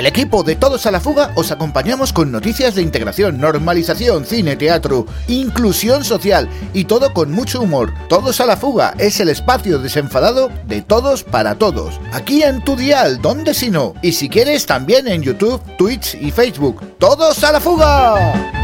el equipo de Todos a la Fuga os acompañamos con noticias de integración, normalización, cine, teatro, inclusión social y todo con mucho humor. Todos a la Fuga es el espacio desenfadado de todos para todos. Aquí en tu dial, ¿dónde si no? Y si quieres también en YouTube, Twitch y Facebook. ¡Todos a la Fuga!